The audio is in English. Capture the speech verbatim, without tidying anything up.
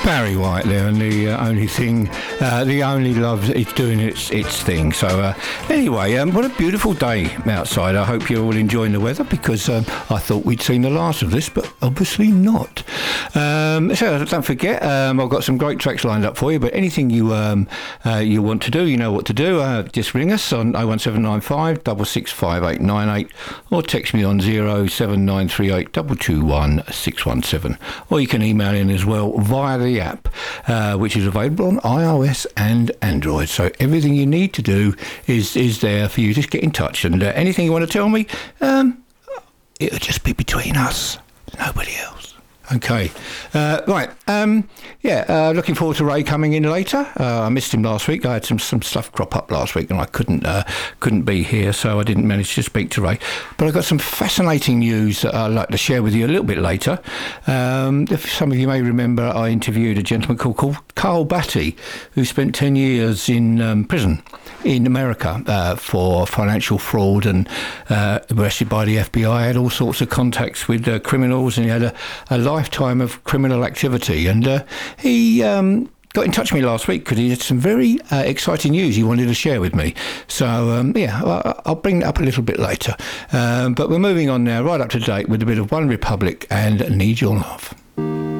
Barry White there, and the uh, only thing, uh, the only love is doing its its thing. So uh, anyway, um, what a beautiful day outside. I hope you're all enjoying the weather, because um, I thought we'd seen the last of this, but obviously not. Um, so don't forget, um, I've got some great tracks lined up for you. But anything you um, uh, you want to do, you know what to do. Uh, just ring us on oh one seven nine five, six six five eight nine eight, or text me on oh seven nine three eight two two one six one seven, or you can email in as well via the app, uh, which is available on iOS and Android. So everything you need to do is is there for you. Just get in touch, and uh, anything you want to tell me, um, it'll just be between us, nobody else. Okay, uh, right, um, yeah, uh, looking forward to Ray coming in later. Uh, I missed him last week. I had some, some stuff crop up last week, and I couldn't uh, couldn't be here, so I didn't manage to speak to Ray. But I've got some fascinating news that I'd like to share with you a little bit later. Um, if some of you may remember, I interviewed a gentleman called, called Carl Batty, who spent ten years in um, prison in America uh, for financial fraud, and uh, arrested by the F B I. Had all sorts of contacts with uh, criminals, and he had a, a lifetime of criminal activity. And uh, he um, got in touch with me last week because he had some very uh, exciting news he wanted to share with me. So um, yeah, I'll, I'll bring that up a little bit later. Um, but we're moving on now, right up to date with a bit of One Republic and Need Your Love.